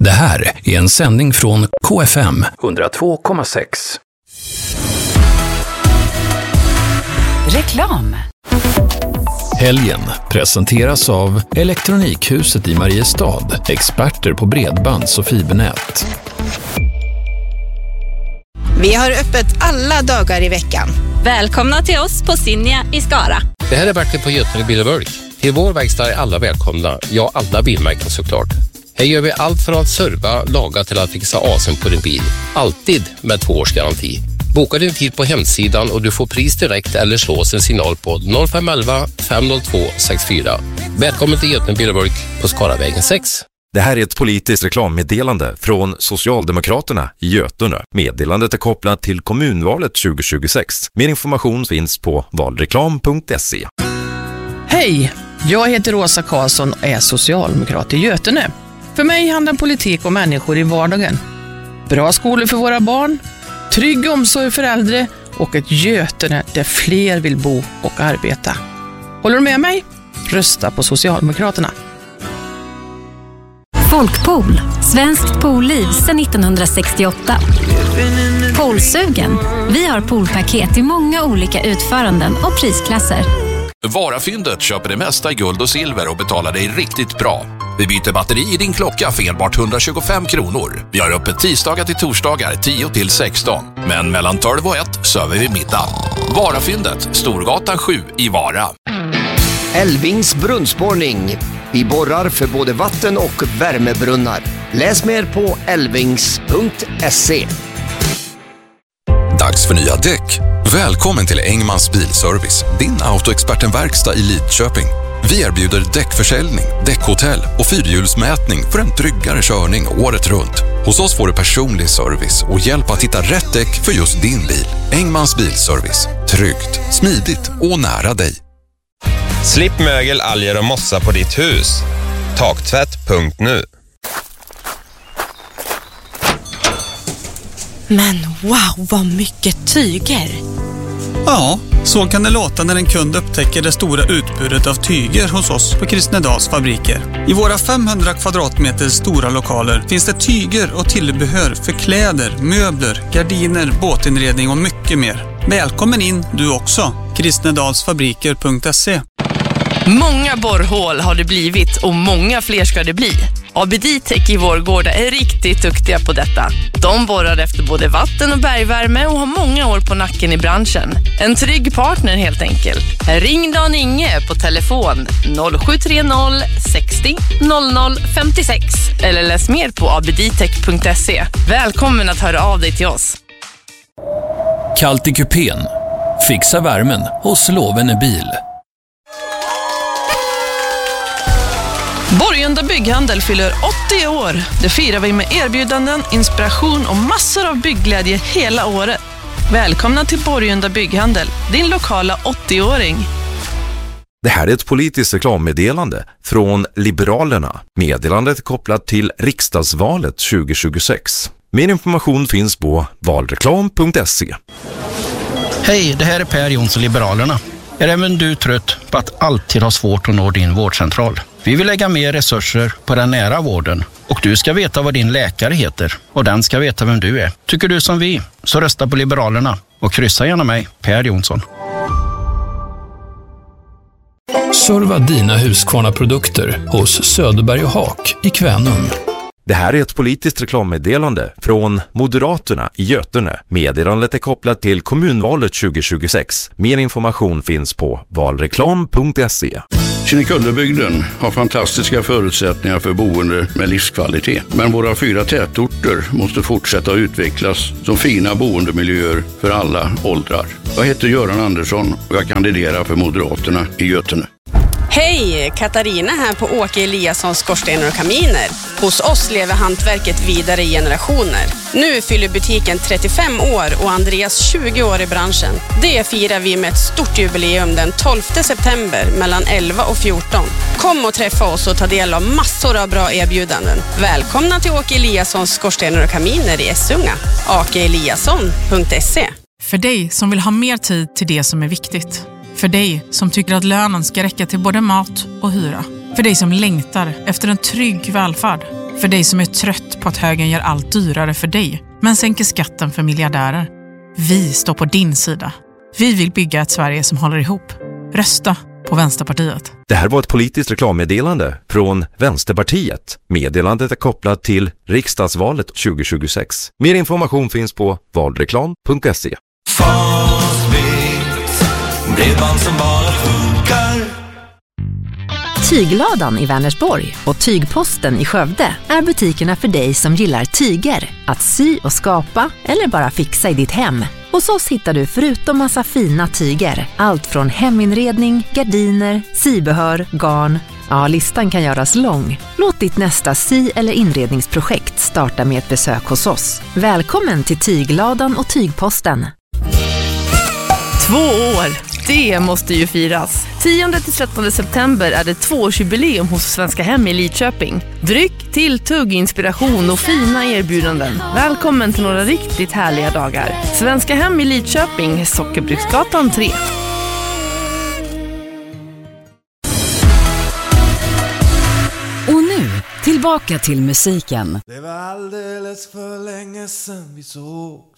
Det här är en sändning från KFM 102,6. Reklam. Helgen presenteras av Elektronikhuset i Mariestad, experter på bredbands- och fibernät. Vi har öppet alla dagar i veckan. Välkomna till oss på Sinja i Skara. Det här är Bertil på Götene Bil & Bulk. Till vår verkstad är alla välkomna. Ja, alla bilmärken såklart. Här gör vi allt från att serva, laga till att fixa asen på din bil. Alltid med 2 års garanti. Boka din tid på hemsidan och du får pris direkt eller slå oss en signal på 0511 502 64. Välkommen till Götene Bil & Bulk på Skaravägen 6. Det här är ett politiskt reklammeddelande från Socialdemokraterna i Götene. Meddelandet är kopplat till kommunvalet 2026. Mer information finns på valreklam.se. Hej, jag heter Åsa Karlsson och är socialdemokrat i Götene. För mig handlar politik om människor i vardagen. Bra skolor för våra barn, trygg omsorg för äldre och ett Götene där fler vill bo och arbeta. Håller du med mig? Rösta på Socialdemokraterna. Folkpool. Svenskt poolliv sedan 1968. Poolsugen. Vi har poolpaket i många olika utföranden och prisklasser. Varafyndet köper det mesta i guld och silver och betalar dig riktigt bra. Vi byter batteri i din klocka för enbart 125 kronor. Vi har öppet tisdagar till torsdagar 10 till 16. Men mellan 12 och 1 söver vi middag. Varafyndet, Storgatan 7 i Vara. Elvings brunnsborrning. Vi borrar för både vatten- och värmebrunnar. Läs mer på elvings.se. Dags för nya däck. Välkommen till Engmans Bilservice, din autoexpertenverkstad i Lidköping. Vi erbjuder däckförsäljning, däckhotell och fyrhjulsmätning för en tryggare körning året runt. Hos oss får du personlig service och hjälp att hitta rätt däck för just din bil. Engmans Bilservice. Tryggt, smidigt och nära dig. Slipp mögel, alger och mossa på ditt hus. Taktvätt.nu. Men wow, vad mycket tyger! Ja, så kan det låta när en kund upptäcker det stora utbudet av tyger hos oss på Kristnedals fabriker. I våra 500 kvadratmeter stora lokaler finns det tyger och tillbehör för kläder, möbler, gardiner, båtinredning och mycket mer. Välkommen in du också, kristnedalsfabriker.se. Många borrhål har det blivit och många fler ska det bli. ABD-Tech i Vårgårda är riktigt duktiga på detta. De borrar efter både vatten- och bergvärme och har många år på nacken i branschen. En trygg partner helt enkelt. Ring Dan Inge på telefon 0730 60 00 56 eller läs mer på abdtech.se. Välkommen att höra av dig till oss. Kallt i kupén. Fixa värmen hos Lovene Bil. Borgunda Bygghandel fyller 80 år. Det firar vi med erbjudanden, inspiration och massor av byggglädje hela året. Välkomna till Borgunda Bygghandel, din lokala 80-åring. Det här är ett politiskt reklammeddelande från Liberalerna. Meddelandet är kopplat till riksdagsvalet 2026. Mer information finns på valreklam.se. Hej, det här är Per Jonsson, Liberalerna. Är även du trött på att alltid ha svårt att nå din vårdcentral? Vi vill lägga mer resurser på den nära vården och du ska veta vad din läkare heter och den ska veta vem du är. Tycker du som vi, så rösta på Liberalerna och kryssa gärna mig, Per Jonsson. Serva dina Husqvarna-produkter hos Söderberg och Haak i Kvänum. Det här är ett politiskt reklammeddelande från Moderaterna i Götene. Meddelandet är kopplat till kommunvalet 2026. Mer information finns på valreklam.se. Kinnekullebygden har fantastiska förutsättningar för boende med livskvalitet. Men våra 4 tätorter måste fortsätta att utvecklas som fina boendemiljöer för alla åldrar. Jag heter Göran Andersson och jag kandiderar för Moderaterna i Götene. Hej, Katarina här på Åke Eliassons skorstenar och kaminer. Hos oss lever hantverket vidare i generationer. Nu fyller butiken 35 år och Andreas 20 år i branschen. Det firar vi med ett stort jubileum den 12 september mellan 11 och 14. Kom och träffa oss och ta del av massor av bra erbjudanden. Välkomna till Åke Eliassons skorstenar och kaminer i Essunga. akeeliasson.se. För dig som vill ha mer tid till det som är viktigt. För dig som tycker att lönen ska räcka till både mat och hyra. För dig som längtar efter en trygg välfärd. För dig som är trött på att högern gör allt dyrare för dig, men sänker skatten för miljardärer. Vi står på din sida. Vi vill bygga ett Sverige som håller ihop. Rösta på Vänsterpartiet. Det här var ett politiskt reklammeddelande från Vänsterpartiet. Meddelandet är kopplat till riksdagsvalet 2026. Mer information finns på valreklam.se. Bredband som bara funkar. Tygladan i Vänersborg och Tygposten i Skövde är butikerna för dig som gillar tyger, att sy och skapa eller bara fixa i ditt hem. Hos oss hittar du förutom massa fina tyger, allt från heminredning, gardiner, sybehör, garn. Ja, listan kan göras lång. Låt ditt nästa sy- eller inredningsprojekt starta med ett besök hos oss. Välkommen till Tygladan och Tygposten. 2 år, det måste ju firas. 10-13 september är det 2-årsjubileum hos Svenska Hem i Lidköping. Dryck, tilltugg, inspiration och fina erbjudanden. Välkommen till några riktigt härliga dagar. Svenska Hem i Lidköping, Sockerbruksgatan 3. Och nu, tillbaka till musiken. Det var alldeles för länge sedan vi såg.